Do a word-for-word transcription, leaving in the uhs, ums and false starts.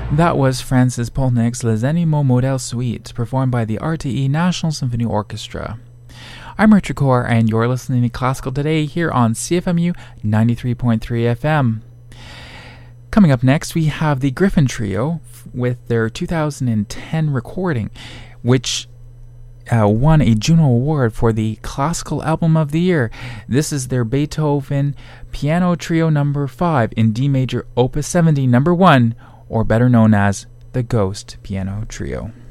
That was Francis Polnick's Les Animaux Modèle Suite, performed by the R T E National Symphony Orchestra. I'm Richard Kaur, and you're listening to Classical Today here on C F M U ninety-three point three F M. Coming up next, we have the Griffin Trio with their two thousand ten recording, which uh, won a Juno Award for the Classical Album of the Year. This is their Beethoven Piano Trio number five in D major Opus seventy number one, or better known as the Ghost Piano Trio.